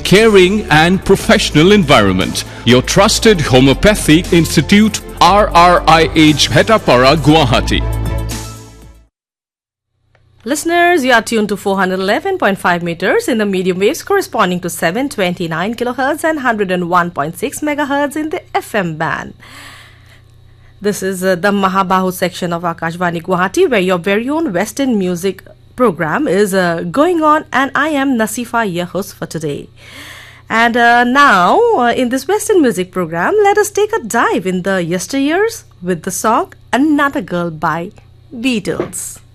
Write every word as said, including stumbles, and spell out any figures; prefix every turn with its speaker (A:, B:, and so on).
A: caring and professional environment. Your trusted homeopathic institute, R R I H Bhetapara, Guwahati.
B: Listeners, you are tuned to four eleven point five meters in the medium waves corresponding to seven twenty-nine kilohertz and one hundred one point six megahertz in the F M band. This is uh, the Mahabahu section of Akashvani Guwahati, where your very own Western music program is uh, going on, and I am Nasifa, your host for today. And uh, now, uh, in this Western music program, let us take a dive in the yesteryears with the song Another Girl by Beatles.